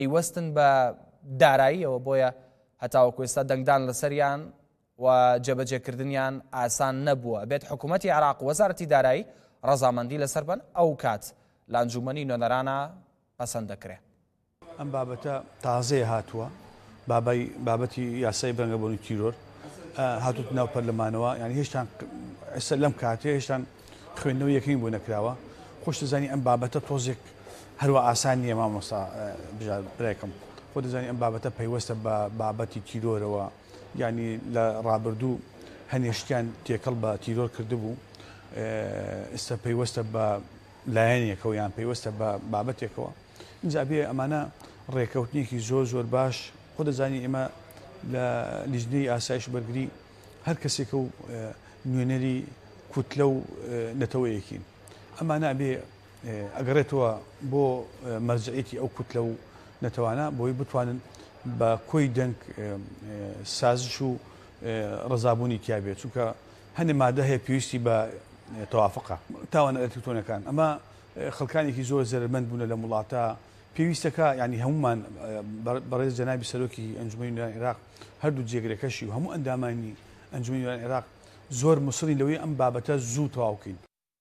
ئیوەستن بە داراییەوە بۆیە هەتاوەکو ئێستا دەنگدان لەسەریان و جێبەجێکردنیان ئاسان نەبووە. بێت حکوومەتی عێراق و وەزارەتی دارایی ڕەزامەندی لەسەر بن ئەو کات لە ئەنجومەنی نوێنەرانە پەسەند دەکرێت. ئەم بابەتە تازەیە هاتووە، بابەتی یاسای بەرەنگەبوونی تیرۆر هاتووت ناو پەرلەمانەوە، یعنی هێشتا ئێستا لەم کاتێ هێشتان خوێندنەوە یەکەین بوو نەکراوە. خۆش دەزانی ئەم بابەتە تۆزێک هەروە ئاسان نییە مامۆستا برایکەم، خۆ دەزانی ئەم بابەتە پەیوەستە بە بابەتی تیرۆرەوە، یعنی لە ڕابردوو هەنێشتیان تێکەڵ بە تیرۆر کردبوو، ئێستا پەیوەستە بە لایەنێکەوە یان پەیوەستە بە بابەتێکەوە. اینجا بێ ئەمانە ڕێکەوتنیەکی زۆر باش. خۆ دەزانی ئێمە لە لیژنەی ئاسایش بەرگری هەر کەسێکە و نوێنەری کوتلە و نەتەوەیەکین. ئەمانە بێ ئەگەڕێتەوە بۆ مەرجعیەتی ئەو کوتلە و نەتەوانە بۆی بتوانن بە کۆی دەنگ سازش و ڕزابوونی تیابێت، چونکە هەندێک مادە هەیە پێویستی بە تەوافقە تاوانە ئەلکترۆنەکان. ئەمە خەڵکانێکی زۆر زەرمەند بوون لە وڵاتە پێویستەکە، ینی هەمومان بەڕێز جەنابی سەرۆکی ئەنجومەنی نوێنەرانی عێراق هەردوو جێگرەکەشی و هەموو ئەندامانی ئەنجومەنی نوێنەرانی عێراق زۆر مسڵی لەوەی ئەم بابەتە زوو تەواوکەین.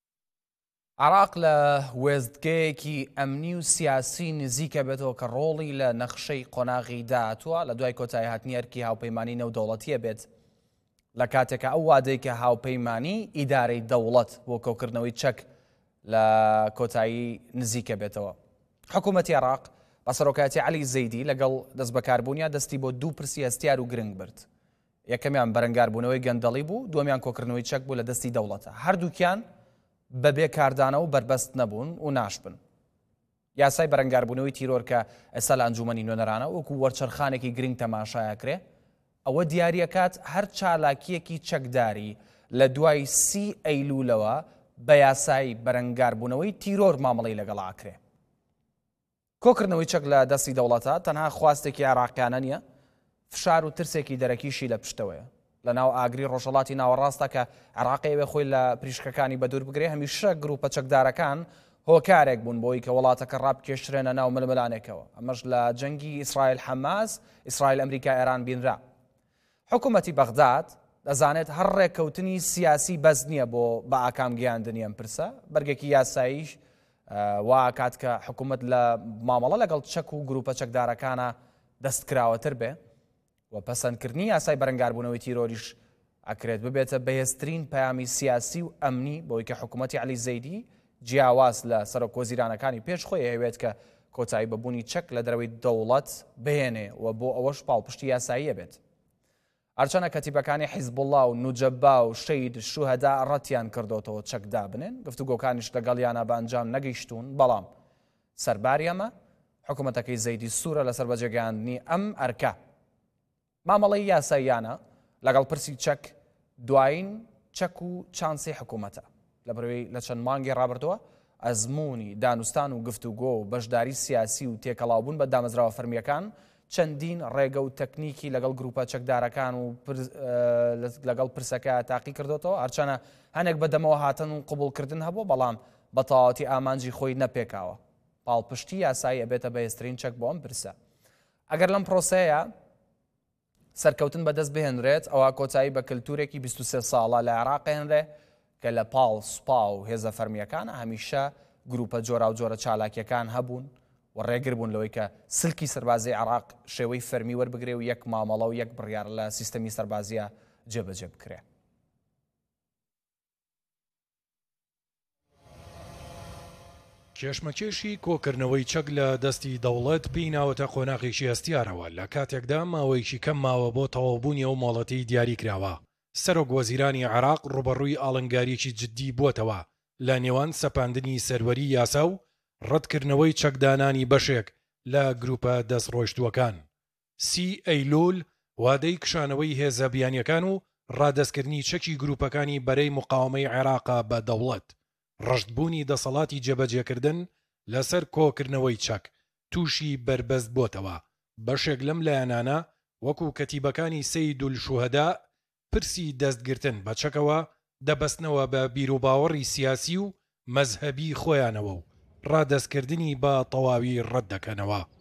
عێراق لە وێستگەیەکی ئەمنی و سیاسی نزیکە بێتەوە کە ڕۆڵی لە نەخشەی قۆناغی داهاتووە لە دوای کۆتایی هاتنی ئەرکی هاوپەیمانی نێودەوڵەتیە بێت لە کاتێکە ئەو وادەی کە هاوپەیمانی ئیدارەی دەوڵەت بۆ کۆکردنەوەی چەک لە کۆتایی نزیکە بێتەوە. حکوومەتی عێراق بە سەرۆکایەتی عەلی زەیدی لەگەڵ دەست بەکاربوونیا دەستی بۆ دوو پرسی هەستیار و گرنگ برد. یەکەمیان بەرەنگاربوونەوەی گەندەڵی بوو، دووەمیان کۆکردنەوەی چەک بوو لە دەستی دەوڵەتە. هەردووکیان بەبێ کاردانە و بربەست نەبوون و ناشبن. یاسای بەرەنگاربوونەوەی تیرۆر کە ئێستا لە ئەنجومەنی نوێنەرانە وەکو وەرچەرخانێکی گرنگ تەماشایەکرێ، ئەوە دیاریەکات هەر چالاکیەکی چەکداری لە دوای 30 ئەیلولەوە بە یاسای بەرەنگاربوونەوەی تیرۆر مامەڵەی لەگەڵاکرێ. کۆکردنەوەی چەک لە دەستی دەوڵەتە تەنها خواستێکی عێراقیانە نییە، فشار و ترسێکی دەرەکیشی لە پشتەوەیە. لە ناو ئاگری ڕۆژهەڵاتی ناوەڕاستە کە عێراقیەوێ خۆی لە پریشکەکانی بەدوور بگرێ، هەمیشە گروپە چەکدارەکان هۆکارێک بوون بۆی کە وڵاتەکە ڕابکێشرێنە ناو ململانێکەوە. ئەمەش لە جەنگی ئیسرائیل حەماس، ئیسرائیل ئەمریکا ئێران بینرا. حکوومەتی بەغداد دەزانێت هەر ڕێککەوتنی سیاسی بەس نییە بۆ بە ئاکام گەیاندنی ئەم پرسە، بەرگێکی یاساییش واکات کە حکوومەت لە مامەڵە لەگەڵ چەک و گروپە چەکدارەکانە دەستکراوەتر بێ و پەسەندکردنی یاسای بەرەنگاربوونەوەی تیرۆریش ئەکرێت ببێتە بەهێزترین پەیامی سیاسی و ئەمنی بۆی کە حکوومەتی عەلی زەیدی جیاواز لە سەرۆکوەزیرانەکانی پێش خۆی هەوێت کە کۆتایی بەبوونی چەک لە دەرەوەی دەوڵەت بهێنێ و بۆ ئەوەش پاڵپشتی یاساییە بێت. هەرچەندە کەتیبەکانی حیزبوڵڵا و نوجەبا و شەید شوهەدا ڕەتیان کردوتەوە چەکدا بنێن، گفتوگۆکانیش لەگەڵیانە بە ئەنجام نەگەیشتون، بەڵام سەرباری ئەمە حکوومەتەکەی زەیدی سوورە لەسەر بەجێگەیاندنی ئەم ئەرکە. مامەڵەی یاساییانە لەگەڵ پرسی چەک دوایین چەک و چانسی حکوومەتە. لە بەروەی لە چەند مانگی ڕابردووە ئەزموونی دانوستان و گفتوگۆ و بەشداری سیاسی و تێکەڵاوبوون بە دامەزراوە فەرمیەکان چەندین ڕێگە و تەکنیکی لەگەڵ گروپە چەکدارەکان و لەگەڵ پرسەکە تاقی کردوتەوە. هەرچەنە هەنێک بەدەمەوە هاتن و قبولکردن هەبوو، بەڵام بە تەواوەتی ئامانجی خۆی نەپێکاوە. پاڵپشتی یاسایی ئەبێتە بەهێزترین چەک بۆ ئەم پرسە. ئەگەر لەم پرۆسەیە سەرکەوتن بەدەست بهێنرێت، ئەوە کۆتایی بە کللتورێکی 23 ساڵە لە عێراق هێنرێ کە لە پاڵ سوپا و هێزە فەرمیەکانە هەمیشە گروپە جۆرا و جۆرە چالاکیەکان هەبوون و ڕێگر بوون لەوەی کە سلکی سەربازی عێراق شێوەی فەرمی وەربگرێ و یەک مامەڵە و یەک بڕیار لە سیستەمی سەربازیە جێبەجێ بکرێ. کێشمەکێشی کۆکردنەوەی چەک لە دەستی دەوڵەت بیناوەتە قۆناغێکی هەستیارەوە لە کاتێکدا ماوەیەکی کەم ماوە بۆ تەواوبوونی ئەو ماڵەتی دیاری کراوە. سەرۆک وەزیرانی عێراق ڕوبەڕووی ئاڵنگاریەکی جددی بووەتەوە لە نێوان سەپاندنی سەروەری یاسا و ڕەتکردنەوەی چەکدانانی بەشێک لە گروپە دەستڕۆیشتووەکان. 30 ئەیلول وادەی کشانەوەی هێزە بیانیەکان و ڕادەستکردنی چەکی گروپەکانی بەرەی مقاومەی عێراقا بە دەوڵەت، ڕەشتبوونی دەسەڵاتی جێبەجێکردن لەسەر کۆکردنەوەی چەک تووشی بربەست بۆتەوە. بەشێک لەم لایەنانە وەکو کەتیبەکانی سەید الشوهەدا پرسی دەستگرتن بە چەکەوە دەبەستنەوە بە بیرروباوەڕی سیاسی و مەزهەبی خۆیانەوە و ڕادەستکردنی بە تەواوی ڕەت دەکەنەوە.